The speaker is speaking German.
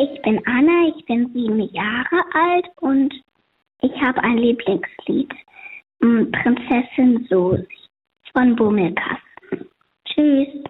ich bin Anna, ich bin 7 Jahre alt und ich habe ein Lieblingslied. Prinzessin Susi von Bummelkasten. Tschüss.